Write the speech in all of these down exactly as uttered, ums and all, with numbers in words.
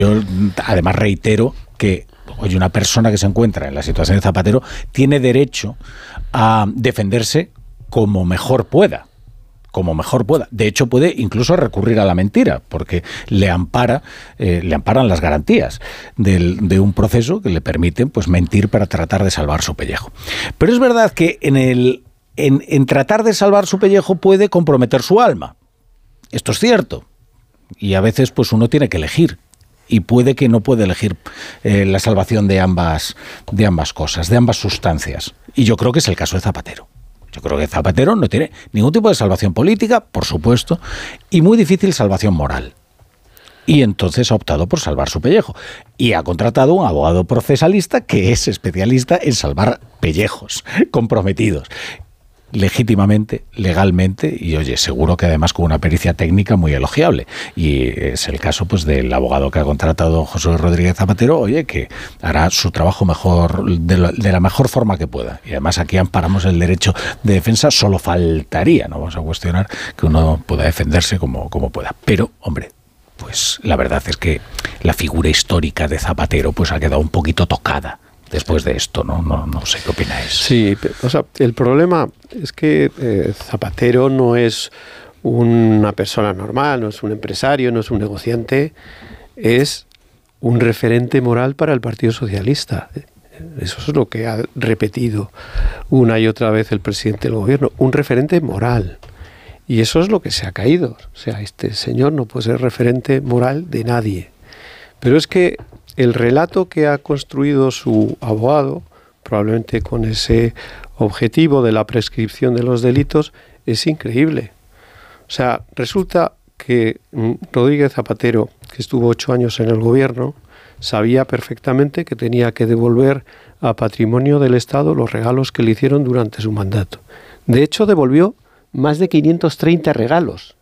Yo además reitero que oye, una persona que se encuentra en la situación de Zapatero tiene derecho a defenderse como mejor pueda. como mejor pueda. De hecho, puede incluso recurrir a la mentira, porque le ampara, eh, le amparan las garantías del, de un proceso que le permiten pues mentir para tratar de salvar su pellejo. Pero es verdad que en el en, en tratar de salvar su pellejo puede comprometer su alma. Esto es cierto. Y a veces pues uno tiene que elegir. Y puede que no puede elegir eh, la salvación de ambas, de ambas cosas, de ambas sustancias. Y yo creo que es el caso de Zapatero. Yo creo que Zapatero no tiene ningún tipo de salvación política, por supuesto, y muy difícil salvación moral. Y entonces ha optado por salvar su pellejo. Y ha contratado un abogado procesalista que es especialista en salvar pellejos comprometidos. Legítimamente, legalmente, y oye, seguro que además con una pericia técnica muy elogiable. Y es el caso pues del abogado que ha contratado José Rodríguez Zapatero, oye, que hará su trabajo mejor, de la, de la mejor forma que pueda. Y además aquí amparamos el derecho de defensa, solo faltaría, no vamos a cuestionar que uno pueda defenderse como, como pueda. Pero, hombre, pues la verdad es que la figura histórica de Zapatero pues ha quedado un poquito tocada después de esto, ¿no? No, no sé qué opináis. Sí, o sea, el problema es que eh, Zapatero no es una persona normal, no es un empresario, no es un negociante, es un referente moral para el Partido Socialista. Eso es lo que ha repetido una y otra vez el presidente del gobierno, un referente moral. Y eso es lo que se ha caído. O sea, este señor no puede ser referente moral de nadie. Pero es que el relato que ha construido su abogado, probablemente con ese objetivo de la prescripción de los delitos, es increíble. O sea, resulta que Rodríguez Zapatero, que estuvo ocho años en el gobierno, sabía perfectamente que tenía que devolver a patrimonio del Estado los regalos que le hicieron durante su mandato. De hecho, devolvió más de quinientos treinta regalos.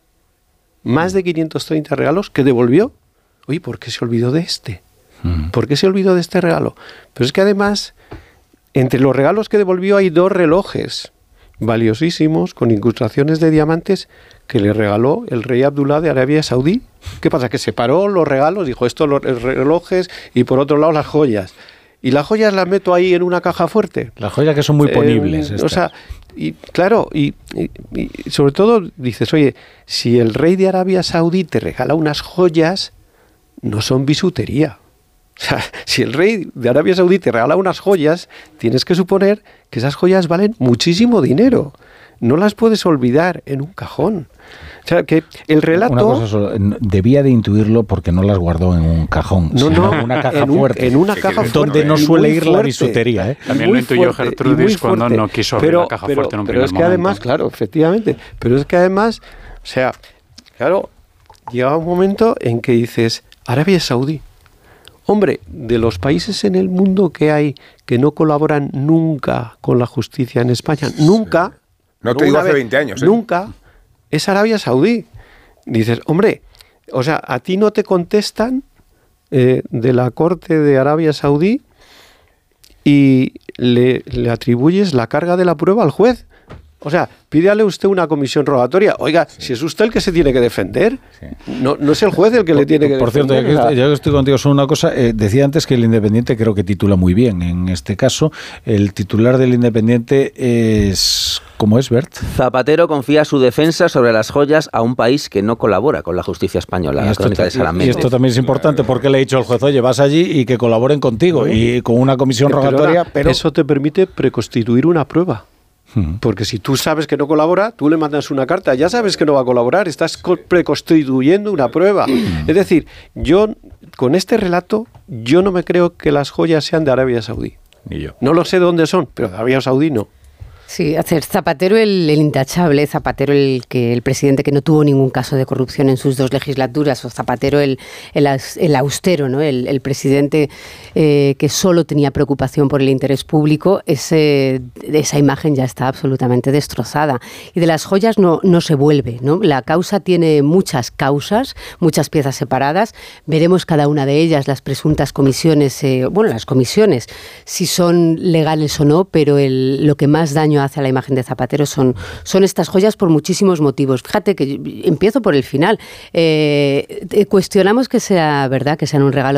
Más de quinientos treinta regalos que devolvió. Oye, ¿por qué se olvidó de este? ¿Por qué se olvidó de este regalo? Pero es que además, entre los regalos que devolvió hay dos relojes valiosísimos, con incrustaciones de diamantes, que le regaló el rey Abdullah de Arabia Saudí. ¿Qué pasa? Que separó los regalos, dijo, estos los relojes y por otro lado las joyas. Y las joyas las meto ahí en una caja fuerte. Las joyas que son muy ponibles. Eh, o sea, y claro, y, y, y sobre todo dices, oye, si el rey de Arabia Saudí te regala unas joyas, no son bisutería. O sea, si el rey de Arabia Saudí te regala unas joyas, tienes que suponer que esas joyas valen muchísimo dinero. No las puedes olvidar en un cajón. O sea, que el relato... Una cosa solo, debía de intuirlo porque no las guardó en un cajón, no, sino no, en una caja en un, fuerte. En una caja fuerte. Donde no suele ir la bisutería. ¿eh? También lo intuyó Gertrudis cuando no quiso abrir pero, la caja pero, fuerte en un pero primer es que momento. además, claro, efectivamente, pero es que además, o sea, claro, llega un momento en que dices, Arabia Saudí, hombre, de los países en el mundo que hay que no colaboran nunca con la justicia en España, nunca, no te digo hace veinte años, ¿eh? Nunca, es Arabia Saudí. Dices, hombre, o sea, a ti no te contestan eh, de la corte de Arabia Saudí y le, le atribuyes la carga de la prueba al juez. O sea, pídale usted una comisión rogatoria. Oiga, sí. Si es usted el que se tiene que defender, sí. no, no es el juez el que por, le tiene que por defender. Por cierto, ya que, ya que estoy contigo, solo una cosa. Eh, decía antes que el Independiente creo que titula muy bien. En este caso, el titular del Independiente es... ¿Cómo es, Bert? Zapatero confía su defensa sobre las joyas a un país que no colabora con la justicia española. La crónica de Salamanca. Y esto también es importante porque le he dicho al juez, oye, vas allí y que colaboren contigo ¿no? y con una comisión pero rogatoria. Ahora, pero eso te permite preconstituir una prueba. Porque si tú sabes que no colabora, tú le mandas una carta, ya sabes que no va a colaborar, estás preconstituyendo una prueba. Es decir, yo con este relato, yo no me creo que las joyas sean de Arabia Saudí. Ni yo. No lo sé de dónde son, pero de Arabia Saudí no. Sí, hacer Zapatero el, el intachable, Zapatero el que el presidente que no tuvo ningún caso de corrupción en sus dos legislaturas, o Zapatero el, el, el austero, ¿no? el, el presidente eh, que solo tenía preocupación por el interés público, ese, esa imagen ya está absolutamente destrozada. Y de las joyas no, no se vuelve, ¿no? La causa tiene muchas causas, muchas piezas separadas, veremos cada una de ellas, las presuntas comisiones, eh, bueno, las comisiones, si son legales o no, pero el, lo que más daño cariño hace a la imagen de Zapatero son, son estas joyas por muchísimos motivos. Fíjate que empiezo por el final. Eh, cuestionamos que sea verdad, que sean un regalo